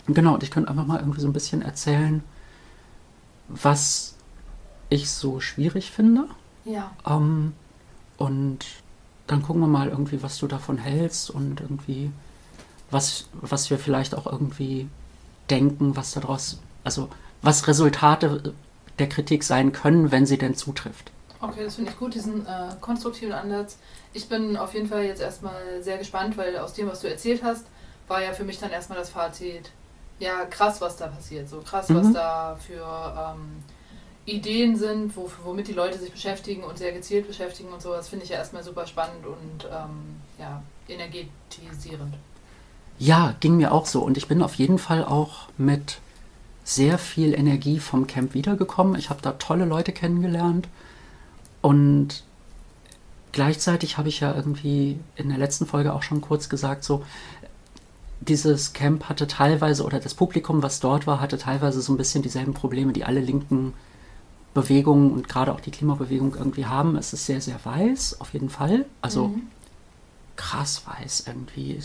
Genau, und ich könnte einfach mal irgendwie so ein bisschen erzählen, was ich so schwierig finde. Ja. Und dann gucken wir mal irgendwie, was du davon hältst und irgendwie, was wir vielleicht auch irgendwie denken, was daraus, also was Resultate der Kritik sein können, wenn sie denn zutrifft. Okay, das finde ich gut, diesen konstruktiven Ansatz. Ich bin auf jeden Fall jetzt erstmal sehr gespannt, weil aus dem, was du erzählt hast, war ja für mich dann erstmal das Fazit, ja krass, was da passiert, so krass, was da für Ideen sind, womit die Leute sich beschäftigen und sehr gezielt beschäftigen und so. Das finde ich ja erstmal super spannend und ja, energetisierend. Ja, ging mir auch so. Und ich bin auf jeden Fall auch mit sehr viel Energie vom Camp wiedergekommen. Ich habe da tolle Leute kennengelernt. Und gleichzeitig habe ich ja irgendwie in der letzten Folge auch schon kurz gesagt, so, dieses Camp hatte teilweise, oder das Publikum, was dort war, hatte teilweise so ein bisschen dieselben Probleme, die alle linken Bewegungen und gerade auch die Klimabewegung irgendwie haben. Es ist sehr, sehr weiß, auf jeden Fall. Also krass weiß irgendwie.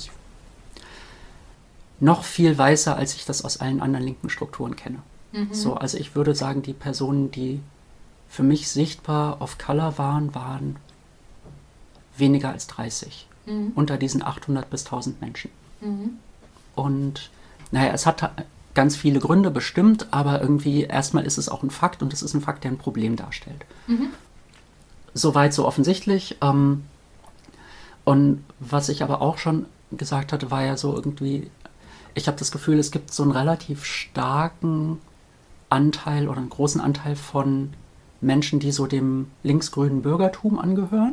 Noch viel weißer, als ich das aus allen anderen linken Strukturen kenne. So, also ich würde sagen, die Personen, die für mich sichtbar of Color waren weniger als 30. Unter diesen 800 bis 1000 Menschen. Und naja, es hat ganz viele Gründe bestimmt, aber irgendwie erstmal ist es auch ein Fakt und es ist ein Fakt, der ein Problem darstellt. Soweit so offensichtlich. Und was ich aber auch schon gesagt hatte, war ja so irgendwie, ich habe das Gefühl, es gibt so einen relativ starken Anteil oder einen großen Anteil von Menschen, die so dem linksgrünen Bürgertum angehören.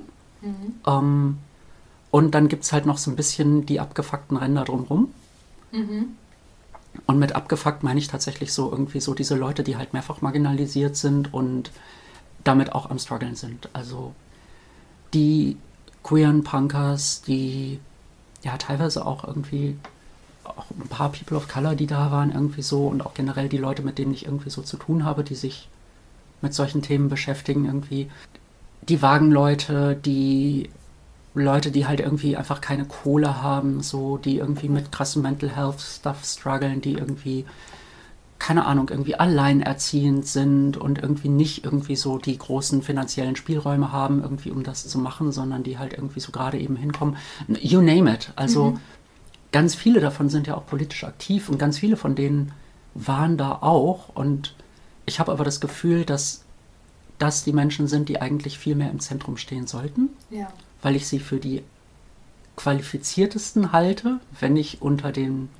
Und dann gibt es halt noch so ein bisschen die abgefuckten Ränder drumherum. Und mit abgefuckt meine ich tatsächlich so irgendwie so diese Leute, die halt mehrfach marginalisiert sind und damit auch am Struggeln sind. Also die queeren Punkers, die ja teilweise auch irgendwie auch ein paar People of Color, die da waren irgendwie so und auch generell die Leute, mit denen ich irgendwie so zu tun habe, die sich mit solchen Themen beschäftigen irgendwie. Die Wagenleute, die Leute, die halt irgendwie einfach keine Kohle haben, so, die irgendwie mit krassem Mental Health Stuff strugglen, die irgendwie, keine Ahnung, irgendwie alleinerziehend sind und irgendwie nicht irgendwie so die großen finanziellen Spielräume haben, irgendwie um das zu machen, sondern die halt irgendwie so gerade eben hinkommen. You name it. Also ganz viele davon sind ja auch politisch aktiv und ganz viele von denen waren da auch und ich habe aber das Gefühl, dass das die Menschen sind, die eigentlich viel mehr im Zentrum stehen sollten, Ja. weil ich sie für die qualifiziertesten halte, wenn ich unter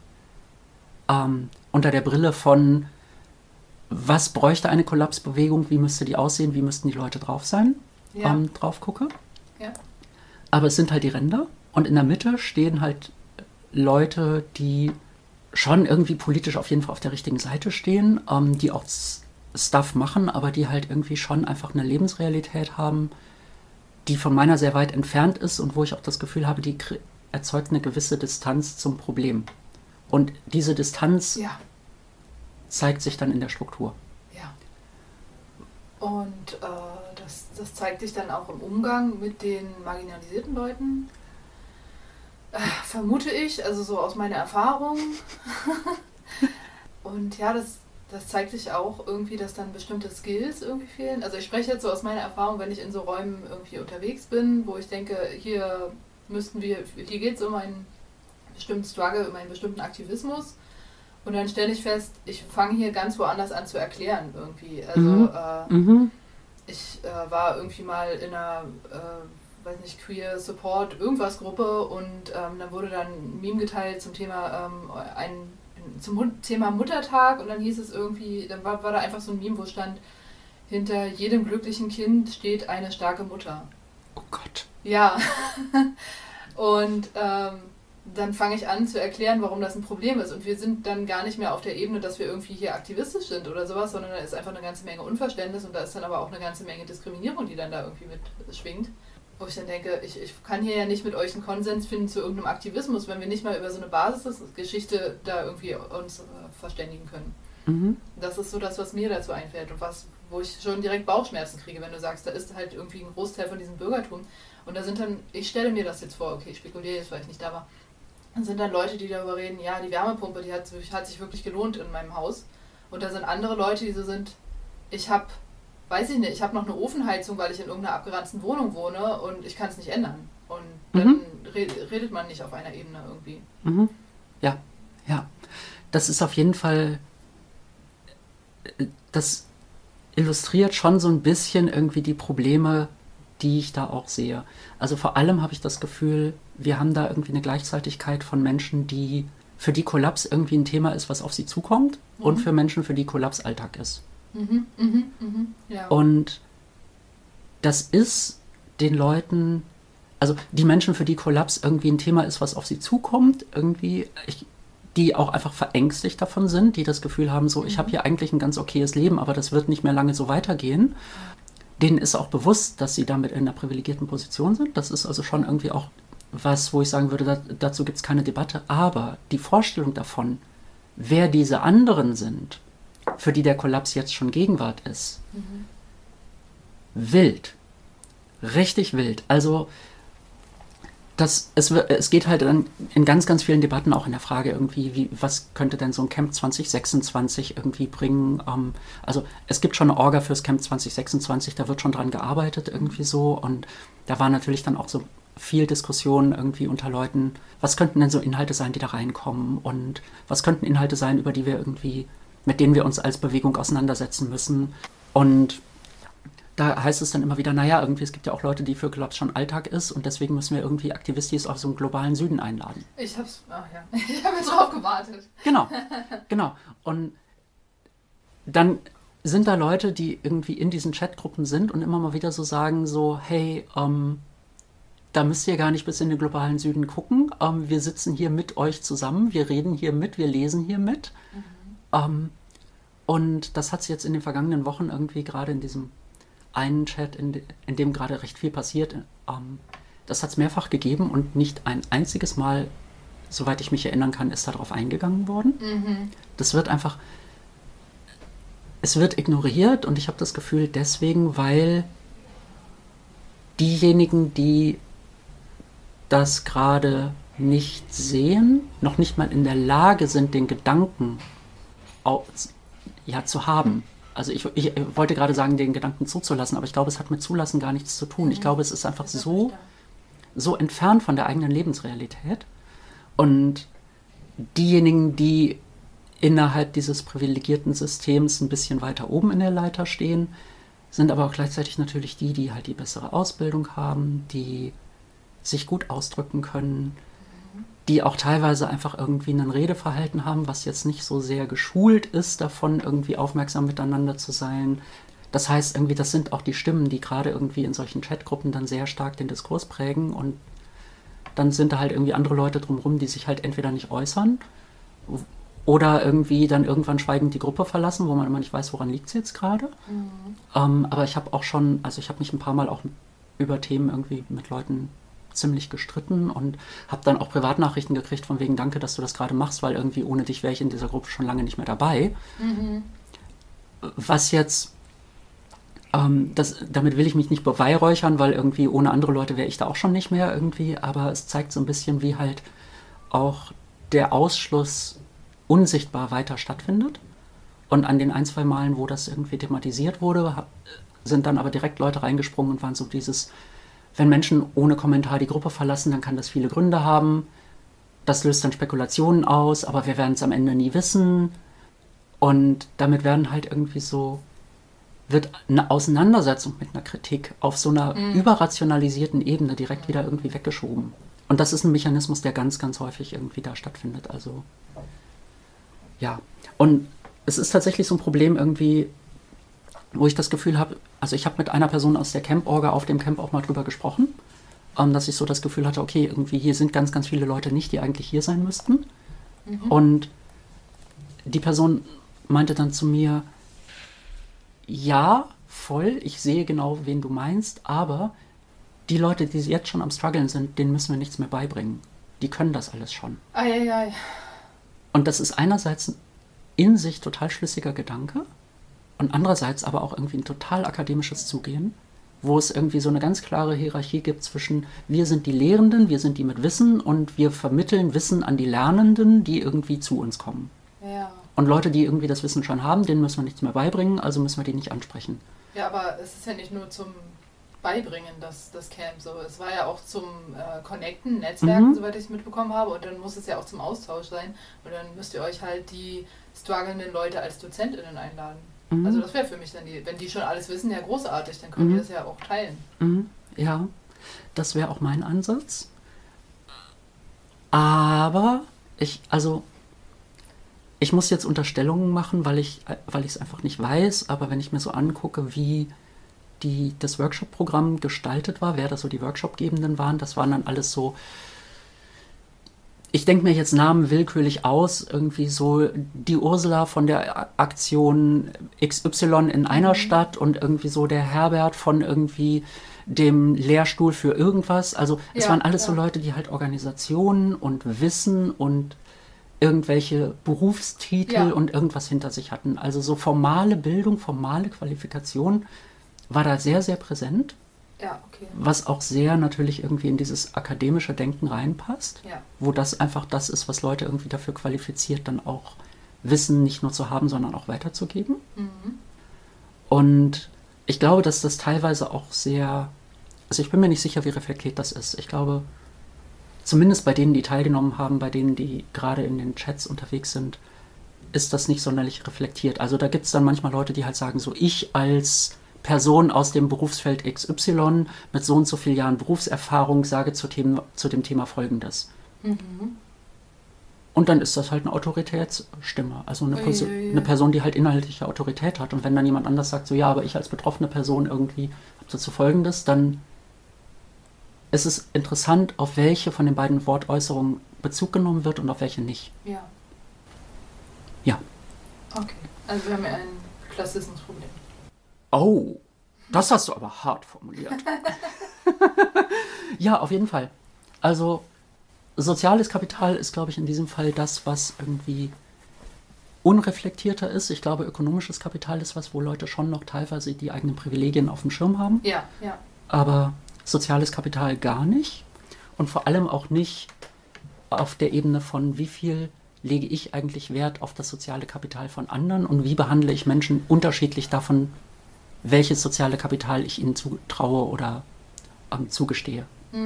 der Brille von was bräuchte eine Kollapsbewegung, wie müsste die aussehen, wie müssten die Leute drauf sein, Ja. drauf gucke. Ja. Aber es sind halt die Ränder und in der Mitte stehen halt Leute, die schon irgendwie politisch auf jeden Fall auf der richtigen Seite stehen, die auch Stuff machen, aber die halt irgendwie schon einfach eine Lebensrealität haben, die von meiner sehr weit entfernt ist und wo ich auch das Gefühl habe, die erzeugt eine gewisse Distanz zum Problem. Und diese Distanz Ja. zeigt sich dann in der Struktur. Ja. Und das zeigt sich dann auch im Umgang mit den marginalisierten Leuten. Vermute ich, also so aus meiner Erfahrung. Und ja, das zeigt sich auch irgendwie, dass dann bestimmte Skills irgendwie fehlen. Also ich spreche jetzt so aus meiner Erfahrung, wenn ich in so Räumen irgendwie unterwegs bin, wo ich denke, hier geht es um einen bestimmten Struggle, um einen bestimmten Aktivismus. Und dann stelle ich fest, ich fange hier ganz woanders an zu erklären irgendwie. Also ich war irgendwie mal in einer weiß nicht, Queer Support irgendwas Gruppe und dann wurde dann ein Meme geteilt zum Thema zum Thema Muttertag und dann hieß es irgendwie, dann war da einfach so ein Meme, wo stand, hinter jedem glücklichen Kind steht eine starke Mutter. Oh Gott. Ja. Und dann fange ich an zu erklären, warum das ein Problem ist. Und wir sind dann gar nicht mehr auf der Ebene, dass wir irgendwie hier aktivistisch sind oder sowas, sondern da ist einfach eine ganze Menge Unverständnis und da ist dann aber auch eine ganze Menge Diskriminierung, die dann da irgendwie mit schwingt. Wo ich dann denke, ich kann hier ja nicht mit euch einen Konsens finden zu irgendeinem Aktivismus, wenn wir nicht mal über so eine Basisgeschichte da irgendwie uns verständigen können. Das ist so das, was mir dazu einfällt und wo ich schon direkt Bauchschmerzen kriege, wenn du sagst, da ist halt irgendwie ein Großteil von diesem Bürgertum. Und da sind dann, ich stelle mir das jetzt vor, okay, ich spekuliere jetzt, weil ich nicht da war, sind dann Leute, die darüber reden, ja, die Wärmepumpe, die hat sich wirklich gelohnt in meinem Haus. Und da sind andere Leute, die so sind, ich habe noch eine Ofenheizung, weil ich in irgendeiner abgeranzten Wohnung wohne und ich kann es nicht ändern. Und dann redet man nicht auf einer Ebene irgendwie. Mhm. Ja, ja. Das ist auf jeden Fall, das illustriert schon so ein bisschen irgendwie die Probleme, die ich da auch sehe. Also vor allem habe ich das Gefühl, wir haben da irgendwie eine Gleichzeitigkeit von Menschen, für die Kollaps irgendwie ein Thema ist, was auf sie zukommt, und für Menschen, für die Kollaps Alltag ist. Ja. Und das ist den Leuten, also die Menschen, für die Kollaps irgendwie ein Thema ist, was auf sie zukommt, irgendwie, die auch einfach verängstigt davon sind, die das Gefühl haben, so, ich habe hier eigentlich ein ganz okayes Leben, aber das wird nicht mehr lange so weitergehen. Denen ist auch bewusst, dass sie damit in einer privilegierten Position sind. Das ist also schon irgendwie auch was, wo ich sagen würde, dazu gibt es keine Debatte. Aber die Vorstellung davon, wer diese anderen sind, für die der Kollaps jetzt schon Gegenwart ist, wild. Richtig wild. Also es geht halt in ganz, ganz vielen Debatten auch in der Frage irgendwie, was könnte denn so ein Camp 2026 irgendwie bringen. Also es gibt schon eine Orga fürs Camp 2026, da wird schon dran gearbeitet irgendwie so. Und da war natürlich dann auch so viel Diskussion irgendwie unter Leuten, was könnten denn so Inhalte sein, die da reinkommen, und was könnten Inhalte sein, mit denen wir uns als Bewegung auseinandersetzen müssen. Und da heißt es dann immer wieder, naja, irgendwie, es gibt ja auch Leute, die für Kollaps schon Alltag ist, und deswegen müssen wir irgendwie Aktivistis aus so einem globalen Süden einladen. Ich habe jetzt drauf gewartet. Genau. Und dann sind da Leute, die irgendwie in diesen Chatgruppen sind und immer mal wieder so sagen, so, hey, da müsst ihr gar nicht bis in den globalen Süden gucken. Wir sitzen hier mit euch zusammen, wir reden hier mit, wir lesen hier mit. Und das hat sich jetzt in den vergangenen Wochen irgendwie gerade in diesem einen Chat, in dem gerade recht viel passiert, das hat es mehrfach gegeben, und nicht ein einziges Mal, soweit ich mich erinnern kann, ist darauf eingegangen worden. Das wird einfach, es wird ignoriert, und ich habe das Gefühl deswegen, weil diejenigen, die das gerade nicht sehen, noch nicht mal in der Lage sind, den Gedanken zu haben. Also ich wollte gerade sagen, den Gedanken zuzulassen, aber ich glaube, es hat mit Zulassen gar nichts zu tun. Ich glaube, es ist einfach so entfernt von der eigenen Lebensrealität. Und diejenigen, die innerhalb dieses privilegierten Systems ein bisschen weiter oben in der Leiter stehen, sind aber auch gleichzeitig natürlich die halt die bessere Ausbildung haben, die sich gut ausdrücken können, die auch teilweise einfach irgendwie ein Redeverhalten haben, was jetzt nicht so sehr geschult ist, davon irgendwie aufmerksam miteinander zu sein. Das heißt irgendwie, das sind auch die Stimmen, die gerade irgendwie in solchen Chatgruppen dann sehr stark den Diskurs prägen, und dann sind da halt irgendwie andere Leute drumherum, die sich halt entweder nicht äußern oder irgendwie dann irgendwann schweigend die Gruppe verlassen, wo man immer nicht weiß, woran liegt es jetzt gerade. Aber ich habe mich ein paar Mal auch über Themen irgendwie mit Leuten ziemlich gestritten und habe dann auch Privatnachrichten gekriegt von wegen, danke, dass du das gerade machst, weil irgendwie ohne dich wäre ich in dieser Gruppe schon lange nicht mehr dabei. Was jetzt, damit will ich mich nicht beweihräuchern, weil irgendwie ohne andere Leute wäre ich da auch schon nicht mehr irgendwie, aber es zeigt so ein bisschen, wie halt auch der Ausschluss unsichtbar weiter stattfindet. Und an den 1, 2 Malen, wo das irgendwie thematisiert wurde, sind dann aber direkt Leute reingesprungen und waren so dieses, wenn Menschen ohne Kommentar die Gruppe verlassen, dann kann das viele Gründe haben. Das löst dann Spekulationen aus, aber wir werden es am Ende nie wissen. Und damit wird eine Auseinandersetzung mit einer Kritik auf so einer überrationalisierten Ebene direkt wieder irgendwie weggeschoben. Und das ist ein Mechanismus, der ganz, ganz häufig irgendwie da stattfindet. Also, ja. Und es ist tatsächlich so ein Problem irgendwie, wo ich das Gefühl habe, also ich habe mit einer Person aus der Camp-Orga auf dem Camp auch mal drüber gesprochen, dass ich so das Gefühl hatte, okay, irgendwie hier sind ganz, ganz viele Leute nicht, die eigentlich hier sein müssten. Und die Person meinte dann zu mir, ja, voll, ich sehe genau, wen du meinst, aber die Leute, die jetzt schon am Struggeln sind, denen müssen wir nichts mehr beibringen. Die können das alles schon. Ei. Und das ist einerseits ein in sich total schlüssiger Gedanke und andererseits aber auch irgendwie ein total akademisches Zugehen, wo es irgendwie so eine ganz klare Hierarchie gibt zwischen wir sind die Lehrenden, wir sind die mit Wissen und wir vermitteln Wissen an die Lernenden, die irgendwie zu uns kommen. Ja. Und Leute, die irgendwie das Wissen schon haben, denen müssen wir nichts mehr beibringen, also müssen wir die nicht ansprechen. Ja, aber es ist ja nicht nur zum Beibringen, das Camp so. Es war ja auch zum Connecten, Netzwerken, soweit ich es mitbekommen habe. Und dann muss es ja auch zum Austausch sein. Und dann müsst ihr euch halt die strugglenden Leute als DozentInnen einladen. Also das wäre für mich dann wenn die schon alles wissen, ja großartig, dann können die das ja auch teilen. Ja, das wäre auch mein Ansatz. Aber ich muss jetzt Unterstellungen machen, weil ich es einfach nicht weiß, aber wenn ich mir so angucke, wie das Workshop-Programm gestaltet war, wer da so die Workshop-Gebenden waren, das waren dann alles so, ich denke mir jetzt Namen willkürlich aus, irgendwie so die Ursula von der Aktion XY in einer Stadt und irgendwie so der Herbert von irgendwie dem Lehrstuhl für irgendwas. Also es waren alles so Leute, die halt Organisationen und Wissen und irgendwelche Berufstitel und irgendwas hinter sich hatten. Also so formale Bildung, formale Qualifikation war da sehr, sehr präsent. Ja, okay. Was auch sehr natürlich irgendwie in dieses akademische Denken reinpasst. Ja. Wo das einfach das ist, was Leute irgendwie dafür qualifiziert, dann auch Wissen nicht nur zu haben, sondern auch weiterzugeben. Und ich glaube, dass das teilweise auch sehr, also ich bin mir nicht sicher, wie reflektiert das ist. Ich glaube, zumindest bei denen, die teilgenommen haben, bei denen, die gerade in den Chats unterwegs sind, ist das nicht sonderlich reflektiert. Also da gibt es dann manchmal Leute, die halt sagen, so ich als Person aus dem Berufsfeld XY mit so und so vielen Jahren Berufserfahrung sage zu dem Thema Folgendes. Und dann ist das halt eine Autoritätsstimme. Also eine Person, die halt inhaltliche Autorität hat. Und wenn dann jemand anders sagt, so ja, aber ich als betroffene Person irgendwie habe dazu Folgendes, dann ist es interessant, auf welche von den beiden Wortäußerungen Bezug genommen wird und auf welche nicht. Ja. Ja. Okay. Also wir haben ja ein Klassismusproblem. Oh, das hast du aber hart formuliert. Ja, auf jeden Fall. Also soziales Kapital ist, glaube ich, in diesem Fall das, was irgendwie unreflektierter ist. Ich glaube, ökonomisches Kapital ist was, wo Leute schon noch teilweise die eigenen Privilegien auf dem Schirm haben. Ja, ja. Aber soziales Kapital gar nicht. Und vor allem auch nicht auf der Ebene von, wie viel lege ich eigentlich Wert auf das soziale Kapital von anderen und wie behandle ich Menschen unterschiedlich davon, welches soziale Kapital ich ihnen zutraue oder zugestehe.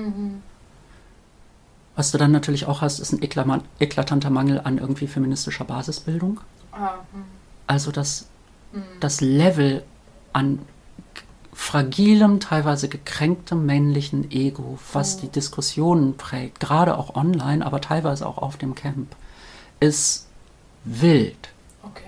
Was du dann natürlich auch hast, ist ein eklatanter Mangel an irgendwie feministischer Basisbildung. Also das Level an fragilem, teilweise gekränktem männlichen Ego, was die Diskussionen prägt, gerade auch online, aber teilweise auch auf dem Camp, ist wild. Okay.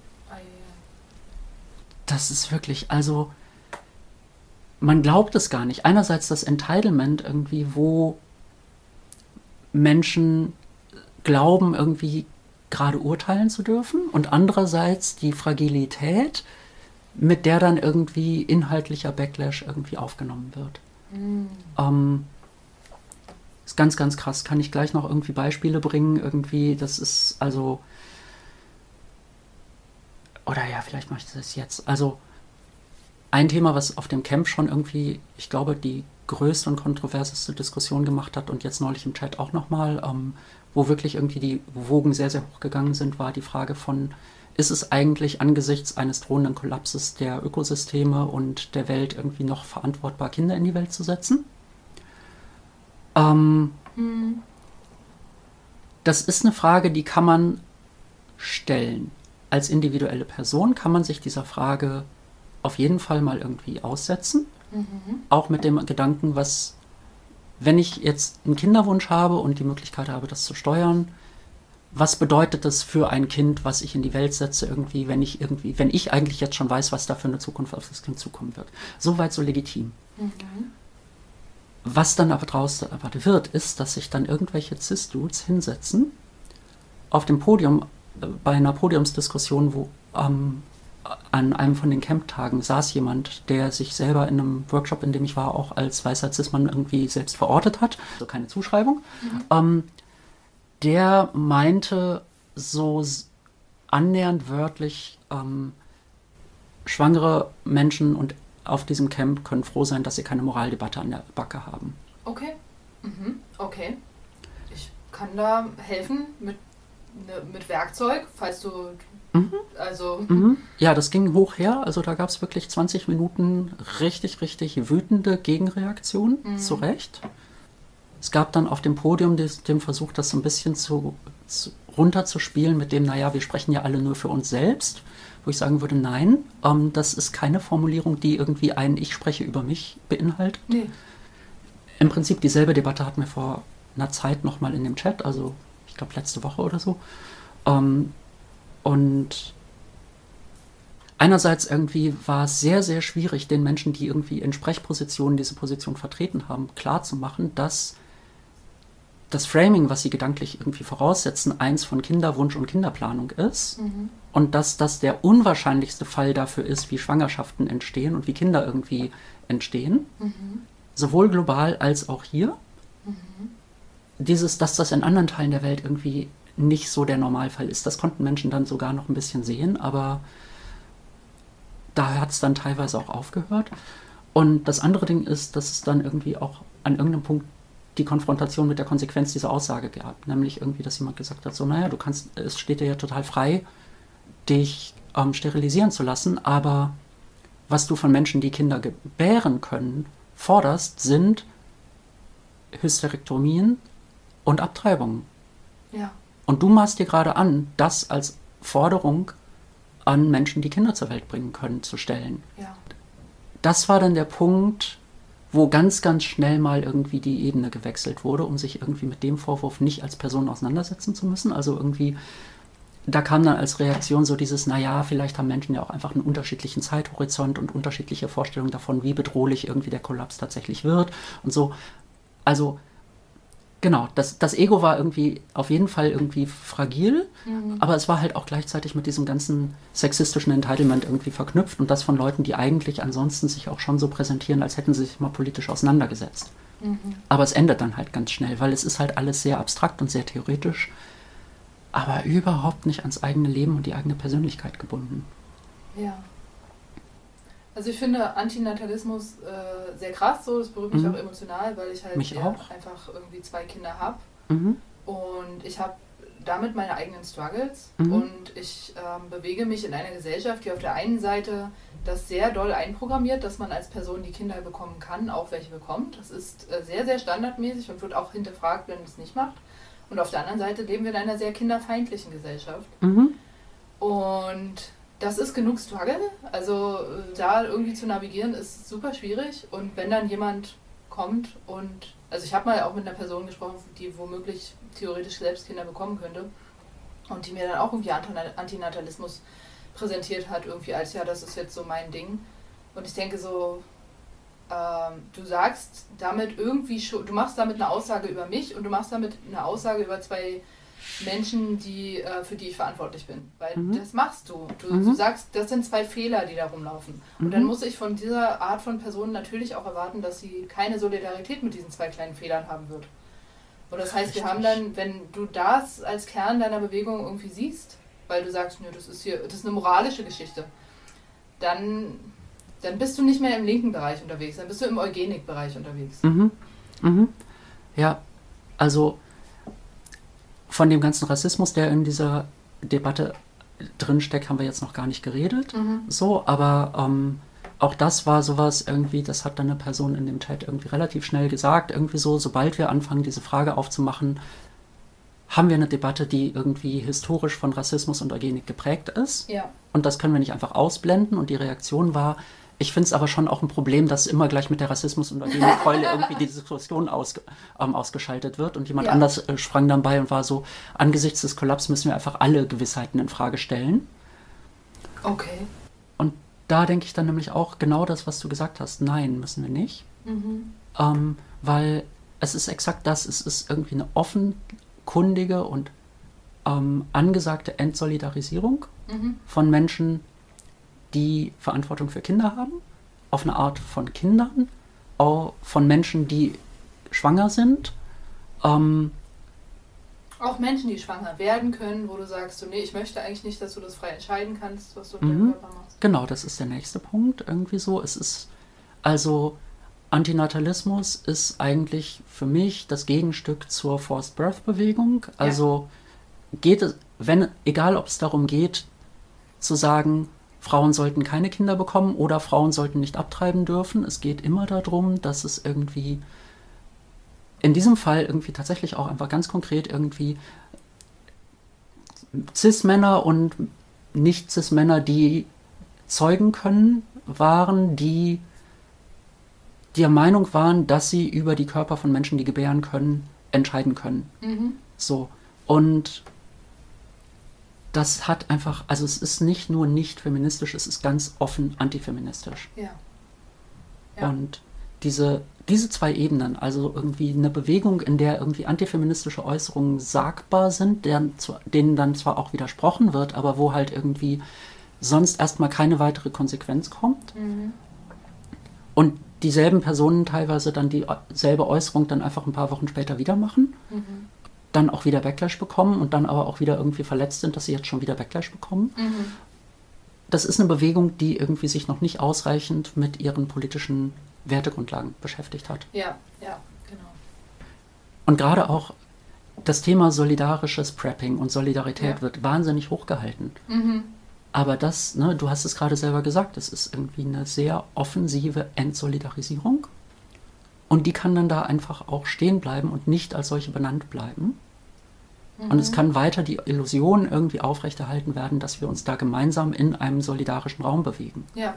Das ist wirklich, also man glaubt es gar nicht. Einerseits das Entitlement irgendwie, wo Menschen glauben, irgendwie gerade urteilen zu dürfen und andererseits die Fragilität, mit der dann irgendwie inhaltlicher Backlash irgendwie aufgenommen wird. Ist ganz, ganz krass. Kann ich gleich noch irgendwie Beispiele bringen? Irgendwie, das ist also... Oder ja, vielleicht mache ich das jetzt. Also ein Thema, was auf dem Camp schon irgendwie, ich glaube, die größte und kontroverseste Diskussion gemacht hat und jetzt neulich im Chat auch nochmal, wo wirklich irgendwie die Wogen sehr, sehr hoch gegangen sind, war die Frage von, ist es eigentlich angesichts eines drohenden Kollapses der Ökosysteme und der Welt irgendwie noch verantwortbar, Kinder in die Welt zu setzen? Das ist eine Frage, die kann man stellen. Als individuelle Person kann man sich dieser Frage auf jeden Fall mal irgendwie aussetzen. Auch mit dem Gedanken, wenn ich jetzt einen Kinderwunsch habe und die Möglichkeit habe, das zu steuern, was bedeutet das für ein Kind, was ich in die Welt setze, irgendwie, wenn ich eigentlich jetzt schon weiß, was da für eine Zukunft auf das Kind zukommen wird. Soweit so legitim. Was dann aber draus erwartet wird, ist, dass sich dann irgendwelche Cis-Dudes hinsetzen auf dem Podium, bei einer Podiumsdiskussion, wo an einem von den Camp-Tagen saß jemand, der sich selber in einem Workshop, in dem ich war, auch als weißer Cis-Mann irgendwie selbst verortet hat, also keine Zuschreibung. Der meinte so annähernd wörtlich, schwangere Menschen und auf diesem Camp können froh sein, dass sie keine Moraldebatte an der Backe haben. Okay. Okay. Ich kann da helfen mit Werkzeug, falls du... Also... Ja, das ging hoch her. Also da gab es wirklich 20 Minuten richtig, richtig wütende Gegenreaktionen, zu Recht. Es gab dann auf dem Podium den Versuch, das so ein bisschen runterzuspielen mit dem, naja, wir sprechen ja alle nur für uns selbst. Wo ich sagen würde, nein, das ist keine Formulierung, die irgendwie ein Ich spreche über mich beinhaltet. Nee. Im Prinzip dieselbe Debatte hatten wir vor einer Zeit nochmal in dem Chat, also ich glaube letzte Woche oder so. Und einerseits irgendwie war es sehr, sehr schwierig, den Menschen, die irgendwie in Sprechpositionen diese Position vertreten haben, klarzumachen, dass das Framing, was sie gedanklich irgendwie voraussetzen, eins von Kinderwunsch und Kinderplanung ist und dass das der unwahrscheinlichste Fall dafür ist, wie Schwangerschaften entstehen und wie Kinder irgendwie entstehen, sowohl global als auch hier. Dass das in anderen Teilen der Welt irgendwie nicht so der Normalfall ist, das konnten Menschen dann sogar noch ein bisschen sehen, aber da hat es dann teilweise auch aufgehört. Und das andere Ding ist, dass es dann irgendwie auch an irgendeinem Punkt die Konfrontation mit der Konsequenz dieser Aussage gab. Nämlich irgendwie, dass jemand gesagt hat, so, naja, es steht dir ja total frei, dich sterilisieren zu lassen, aber was du von Menschen, die Kinder gebären können, forderst, sind Hysterektomien und Abtreibungen. Ja. Und du maßt dir gerade an, das als Forderung an Menschen, die Kinder zur Welt bringen können, zu stellen. Ja. Das war dann der Punkt, wo ganz, ganz schnell mal irgendwie die Ebene gewechselt wurde, um sich irgendwie mit dem Vorwurf nicht als Person auseinandersetzen zu müssen. Also irgendwie, da kam dann als Reaktion so dieses, naja, vielleicht haben Menschen ja auch einfach einen unterschiedlichen Zeithorizont und unterschiedliche Vorstellungen davon, wie bedrohlich irgendwie der Kollaps tatsächlich wird und so. Also genau, das Ego war irgendwie auf jeden Fall irgendwie fragil, aber es war halt auch gleichzeitig mit diesem ganzen sexistischen Entitlement irgendwie verknüpft und das von Leuten, die eigentlich ansonsten sich auch schon so präsentieren, als hätten sie sich mal politisch auseinandergesetzt. Aber es endet dann halt ganz schnell, weil es ist halt alles sehr abstrakt und sehr theoretisch, aber überhaupt nicht ans eigene Leben und die eigene Persönlichkeit gebunden. Ja. Also ich finde Antinatalismus sehr krass, so. Das berührt mich auch emotional, weil ich halt einfach irgendwie 2 Kinder habe. Und ich habe damit meine eigenen Struggles und ich bewege mich in einer Gesellschaft, die auf der einen Seite das sehr doll einprogrammiert, dass man als Person die Kinder bekommen kann, auch welche bekommt. Das ist sehr, sehr standardmäßig und wird auch hinterfragt, wenn man es nicht macht. Und auf der anderen Seite leben wir in einer sehr kinderfeindlichen Gesellschaft. Und das ist genug Struggle, also da irgendwie zu navigieren ist super schwierig und wenn dann jemand kommt und, also ich habe mal auch mit einer Person gesprochen, die womöglich theoretisch selbst Kinder bekommen könnte und die mir dann auch irgendwie Antinatalismus präsentiert hat, irgendwie als, ja, das ist jetzt so mein Ding und ich denke so, du sagst damit irgendwie schon, du machst damit eine Aussage über mich und du machst damit eine Aussage über 2 Menschen, für die ich verantwortlich bin. Weil das machst du. Du sagst, das sind 2 Fehler, die da rumlaufen. Und dann muss ich von dieser Art von Person natürlich auch erwarten, dass sie keine Solidarität mit diesen 2 kleinen Fehlern haben wird. Und das heißt, wir haben dann, wenn du das als Kern deiner Bewegung irgendwie siehst, weil du sagst, nö, das ist eine moralische Geschichte, dann bist du nicht mehr im linken Bereich unterwegs, dann bist du im Eugenik-Bereich unterwegs. Ja, also von dem ganzen Rassismus, der in dieser Debatte drinsteckt, haben wir jetzt noch gar nicht geredet. So, aber auch das war sowas irgendwie, das hat dann eine Person in dem Chat irgendwie relativ schnell gesagt, irgendwie so, sobald wir anfangen, diese Frage aufzumachen, haben wir eine Debatte, die irgendwie historisch von Rassismus und Eugenik geprägt ist. Ja. Und das können wir nicht einfach ausblenden. Und die Reaktion war, ich finde es aber schon auch ein Problem, dass immer gleich mit der Rassismus- und Eugenikkeule irgendwie die Diskussion ausgeschaltet wird. Und jemand anders sprang dann bei und war so, angesichts des Kollaps müssen wir einfach alle Gewissheiten in Frage stellen. Okay. Und da denke ich dann nämlich auch genau das, was du gesagt hast. Nein, müssen wir nicht. Weil es ist exakt das, es ist irgendwie eine offenkundige und angesagte Entsolidarisierung von Menschen, die Verantwortung für Kinder haben, auf eine Art von Kindern, auch von Menschen, die schwanger sind. Auch Menschen, die schwanger werden können, wo du sagst, so, nee, ich möchte eigentlich nicht, dass du das frei entscheiden kannst, was du mit deinem Körper machst. Genau, das ist der nächste Punkt. Irgendwie so, es ist Also Antinatalismus ist eigentlich für mich das Gegenstück zur Forced Birth Bewegung. Also geht es, egal ob es darum geht, zu sagen, Frauen sollten keine Kinder bekommen oder Frauen sollten nicht abtreiben dürfen. Es geht immer darum, dass es irgendwie in diesem Fall irgendwie tatsächlich auch einfach ganz konkret irgendwie Cis-Männer und Nicht-Cis-Männer, die zeugen können, waren, die der Meinung waren, dass sie über die Körper von Menschen, die gebären können, entscheiden können. So. Und das hat einfach, also es ist nicht nur nicht feministisch, es ist ganz offen antifeministisch. Ja. Und diese 2 Ebenen, also irgendwie eine Bewegung, in der irgendwie antifeministische Äußerungen sagbar sind, denen dann zwar auch widersprochen wird, aber wo halt irgendwie sonst erstmal keine weitere Konsequenz kommt. Und dieselben Personen teilweise dann dieselbe Äußerung dann einfach ein paar Wochen später wieder machen, dann auch wieder Backlash bekommen und dann aber auch wieder irgendwie verletzt sind, dass sie jetzt schon wieder Backlash bekommen. Das ist eine Bewegung, die irgendwie sich noch nicht ausreichend mit ihren politischen Wertegrundlagen beschäftigt hat. Ja, genau. Und gerade auch das Thema solidarisches Prepping und Solidarität wird wahnsinnig hochgehalten. Aber das, ne, du hast es gerade selber gesagt, das ist irgendwie eine sehr offensive Entsolidarisierung. Und die kann dann da einfach auch stehen bleiben und nicht als solche benannt bleiben. Und es kann weiter die Illusion irgendwie aufrechterhalten werden, dass wir uns da gemeinsam in einem solidarischen Raum bewegen. Ja.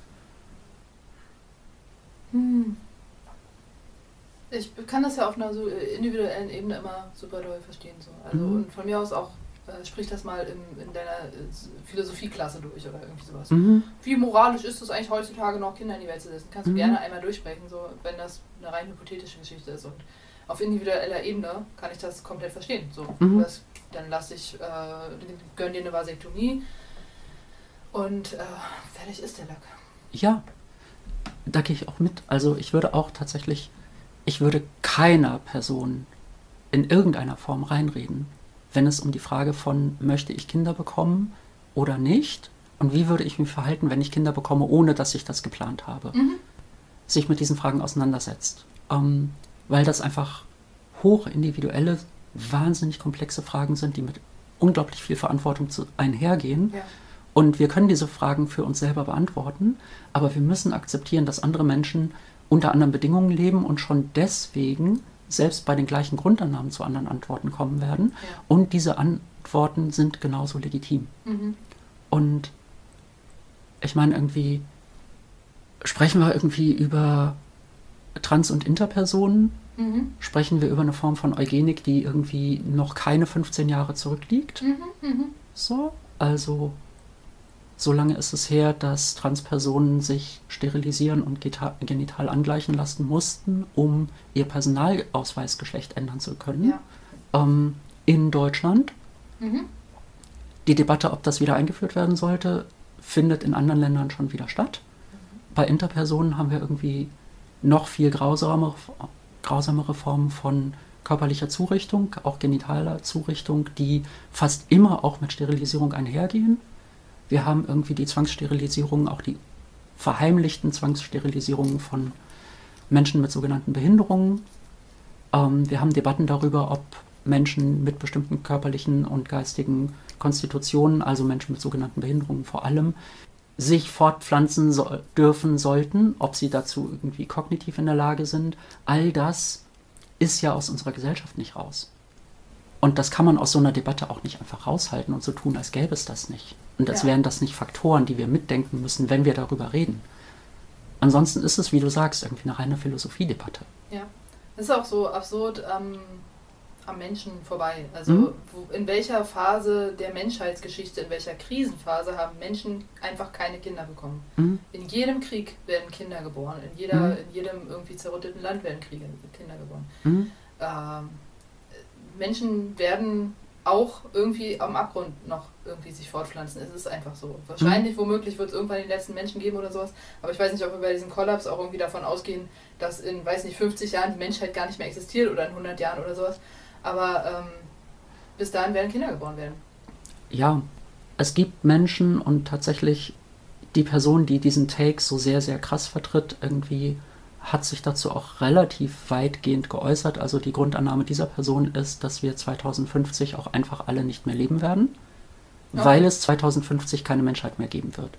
Ich kann das ja auf einer so individuellen Ebene immer super doll verstehen. So. Also, und von mir aus auch, sprich das mal in deiner Philosophieklasse durch oder irgendwie sowas. Wie moralisch ist es eigentlich heutzutage noch, Kinder in die Welt zu setzen? Kannst du gerne einmal durchsprechen, so, wenn das eine rein hypothetische Geschichte ist. Und auf individueller Ebene kann ich das komplett verstehen. So, dann gönn dir eine Vasektomie und fertig ist der Lack. Ja, da gehe ich auch mit. Also ich würde keiner Person in irgendeiner Form reinreden, wenn es um die Frage von, möchte ich Kinder bekommen oder nicht? Und wie würde ich mich verhalten, wenn ich Kinder bekomme, ohne dass ich das geplant habe? Sich mit diesen Fragen auseinandersetzt. Weil das einfach hochindividuelle, wahnsinnig komplexe Fragen sind, die mit unglaublich viel Verantwortung einhergehen. Ja. Und wir können diese Fragen für uns selber beantworten, aber wir müssen akzeptieren, dass andere Menschen unter anderen Bedingungen leben und schon deswegen selbst bei den gleichen Grundannahmen zu anderen Antworten kommen werden. Ja. Und diese Antworten sind genauso legitim. Und ich meine, irgendwie sprechen wir irgendwie über Trans- und Interpersonen, sprechen wir über eine Form von Eugenik, die irgendwie noch keine 15 Jahre zurückliegt. So, also so lange ist es her, dass Transpersonen sich sterilisieren und genital angleichen lassen mussten, um ihr Personalausweisgeschlecht ändern zu können. Ja. In Deutschland. Die Debatte, ob das wieder eingeführt werden sollte, findet in anderen Ländern schon wieder statt. Bei Interpersonen haben wir irgendwie noch viel grausamere Formen von körperlicher Zurichtung, auch genitaler Zurichtung, die fast immer auch mit Sterilisierung einhergehen. Wir haben irgendwie die Zwangssterilisierung, auch die verheimlichten Zwangssterilisierungen von Menschen mit sogenannten Behinderungen. Wir haben Debatten darüber, ob Menschen mit bestimmten körperlichen und geistigen Konstitutionen, also Menschen mit sogenannten Behinderungen vor allem, sich fortpflanzen dürfen sollten, ob sie dazu irgendwie kognitiv in der Lage sind. All das ist ja aus unserer Gesellschaft nicht raus. Und das kann man aus so einer Debatte auch nicht einfach raushalten und so tun, als gäbe es das nicht. Und als wären das nicht Faktoren, die wir mitdenken müssen, wenn wir darüber reden. Ansonsten ist es, wie du sagst, irgendwie eine reine Philosophiedebatte. Ja, das ist auch so absurd am Menschen vorbei. Also in welcher Phase der Menschheitsgeschichte, in welcher Krisenphase haben Menschen einfach keine Kinder bekommen? In jedem Krieg werden Kinder geboren. In jedem irgendwie zerrütteten Land werden Kinder geboren. Menschen werden auch irgendwie am Abgrund noch irgendwie sich fortpflanzen. Es ist einfach so. Wahrscheinlich, womöglich wird es irgendwann den letzten Menschen geben oder sowas. Aber ich weiß nicht, ob wir bei diesem Kollaps auch irgendwie davon ausgehen, dass in, 50 Jahren die Menschheit gar nicht mehr existiert oder in 100 Jahren oder sowas. Aber bis dahin werden Kinder geboren werden. Ja, es gibt Menschen und tatsächlich die Person, die diesen Take so sehr, sehr krass vertritt, irgendwie hat sich dazu auch relativ weitgehend geäußert. Also die Grundannahme dieser Person ist, dass wir 2050 auch einfach alle nicht mehr leben werden, weil es 2050 keine Menschheit mehr geben wird.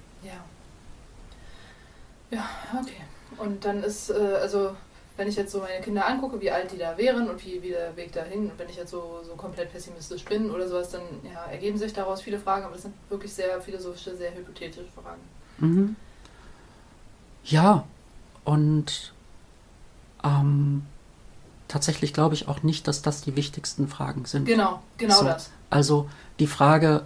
Ja, okay. Und dann ist, also wenn ich jetzt so meine Kinder angucke, wie alt die da wären und wie der Weg dahin, und wenn ich jetzt so komplett pessimistisch bin oder sowas, dann ergeben sich daraus viele Fragen, aber das sind wirklich sehr philosophische, sehr hypothetische Fragen. Mhm. Ja, und tatsächlich glaube ich auch nicht, dass das die wichtigsten Fragen sind. Genau so. Das. Also die Frage,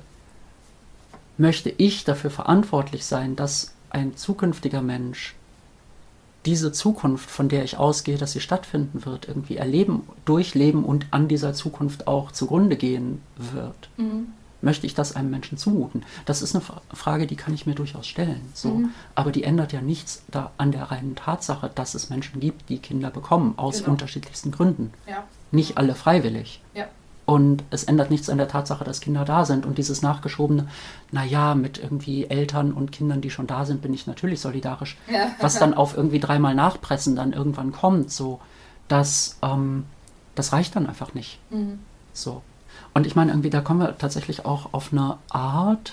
möchte ich dafür verantwortlich sein, dass ein zukünftiger Mensch diese Zukunft, von der ich ausgehe, dass sie stattfinden wird, irgendwie erleben, durchleben und an dieser Zukunft auch zugrunde gehen wird? Möchte ich das einem Menschen zumuten? Das ist eine Frage, die kann ich mir durchaus stellen. So. Aber die ändert ja nichts an der reinen Tatsache, dass es Menschen gibt, die Kinder bekommen, aus unterschiedlichsten Gründen. Ja. Nicht alle freiwillig. Ja. Und es ändert nichts an der Tatsache, dass Kinder da sind. Und dieses nachgeschobene, naja, mit irgendwie Eltern und Kindern, die schon da sind, bin ich natürlich solidarisch. Ja. Was dann auf irgendwie 3-mal Nachpressen dann irgendwann kommt, so, das reicht dann einfach nicht. So. Und ich meine, irgendwie, da kommen wir tatsächlich auch auf eine Art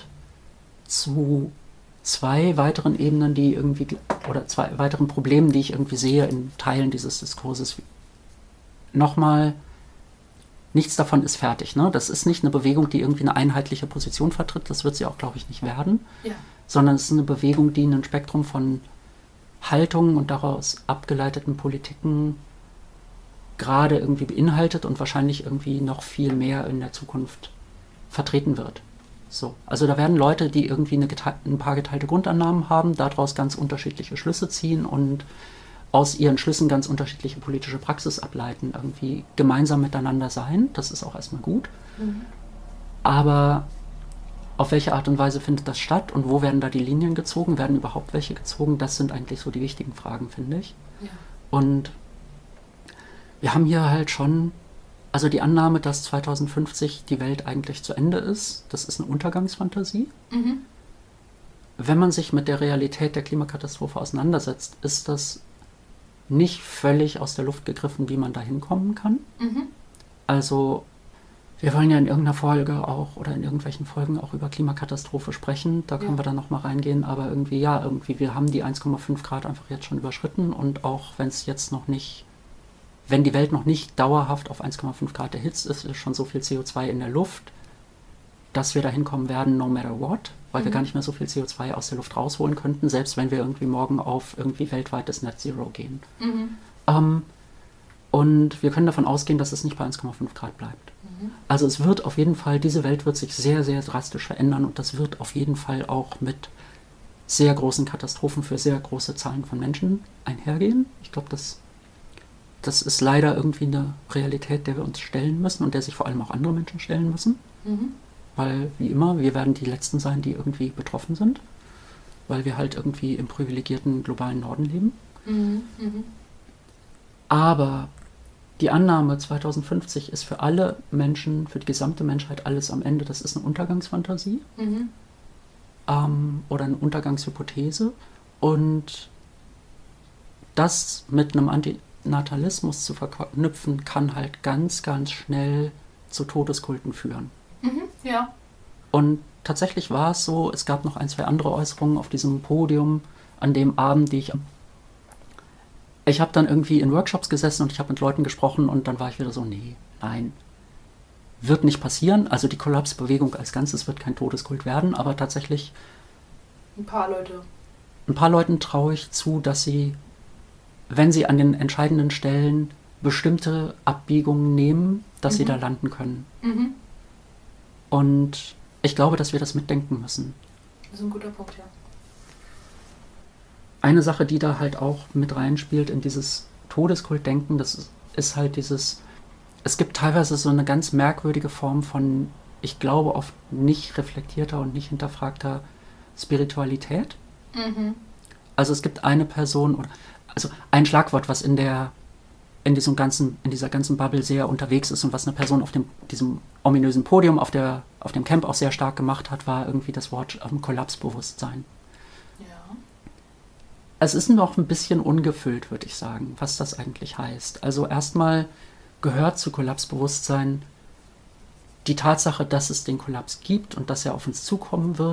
zu 2 weiteren Ebenen, die irgendwie, oder 2 weiteren Problemen, die ich irgendwie sehe in Teilen dieses Diskurses. Nochmal, nichts davon ist fertig. Ne? Das ist nicht eine Bewegung, die irgendwie eine einheitliche Position vertritt. Das wird sie auch, glaube ich, nicht werden. Ja. Sondern es ist eine Bewegung, die ein Spektrum von Haltungen und daraus abgeleiteten Politiken gerade irgendwie beinhaltet und wahrscheinlich irgendwie noch viel mehr in der Zukunft vertreten wird. So. Also da werden Leute, die irgendwie ein paar geteilte Grundannahmen haben, daraus ganz unterschiedliche Schlüsse ziehen und aus ihren Schlüssen ganz unterschiedliche politische Praxis ableiten, irgendwie gemeinsam miteinander sein. Das ist auch erstmal gut. Aber auf welche Art und Weise findet das statt und wo werden da die Linien gezogen? Werden überhaupt welche gezogen? Das sind eigentlich so die wichtigen Fragen, finde ich. Ja. Und wir haben hier halt schon, also die Annahme, dass 2050 die Welt eigentlich zu Ende ist, das ist eine Untergangsfantasie. Wenn man sich mit der Realität der Klimakatastrophe auseinandersetzt, ist das nicht völlig aus der Luft gegriffen, wie man da hinkommen kann. Also wir wollen ja in irgendeiner Folge auch oder in irgendwelchen Folgen auch über Klimakatastrophe sprechen, da können wir dann nochmal reingehen, aber irgendwie wir haben die 1,5 Grad einfach jetzt schon überschritten und auch wenn die Welt noch nicht dauerhaft auf 1,5 Grad erhitzt ist, ist schon so viel CO2 in der Luft, dass wir dahin kommen werden, no matter what, weil wir gar nicht mehr so viel CO2 aus der Luft rausholen könnten, selbst wenn wir irgendwie morgen auf irgendwie weltweites Net Zero gehen. Und wir können davon ausgehen, dass es nicht bei 1,5 Grad bleibt. Also es wird auf jeden Fall, diese Welt wird sich sehr, sehr drastisch verändern und das wird auf jeden Fall auch mit sehr großen Katastrophen für sehr große Zahlen von Menschen einhergehen. Ich glaube, das ist leider irgendwie eine Realität, der wir uns stellen müssen und der sich vor allem auch andere Menschen stellen müssen. Weil, wie immer, wir werden die Letzten sein, die irgendwie betroffen sind, weil wir halt irgendwie im privilegierten globalen Norden leben. Aber die Annahme 2050 ist für alle Menschen, für die gesamte Menschheit alles am Ende, das ist eine Untergangsfantasie oder eine Untergangshypothese. Und das mit einem Antinatalismus zu verknüpfen, kann halt ganz, ganz schnell zu Todeskulten führen. Ja. Und tatsächlich war es so, es gab noch 1, 2 andere Äußerungen auf diesem Podium an dem Abend, ich habe dann irgendwie in Workshops gesessen und ich habe mit Leuten gesprochen und dann war ich wieder so, nein, wird nicht passieren. Also die Kollapsbewegung als Ganzes wird kein Todeskult werden, aber tatsächlich ein paar Leuten traue ich zu, dass sie, wenn sie an den entscheidenden Stellen bestimmte Abbiegungen nehmen, dass sie da landen können. Und ich glaube, dass wir das mitdenken müssen. Das ist ein guter Punkt, ja. Eine Sache, die da halt auch mit reinspielt in dieses Todeskultdenken, das ist halt es gibt teilweise so eine ganz merkwürdige Form von, ich glaube, oft nicht reflektierter und nicht hinterfragter Spiritualität. Also es gibt eine Person, also ein Schlagwort, was in dieser ganzen Bubble sehr unterwegs ist und was eine Person auf diesem ominösen Podium auf dem Camp auch sehr stark gemacht hat, war irgendwie das Wort Kollapsbewusstsein. Ja. es ist noch ein bisschen ungefüllt, würde ich sagen, was das eigentlich heißt. Also erstmal gehört zu Kollapsbewusstsein die Tatsache, dass es den Kollaps gibt und dass er auf uns zukommen wird.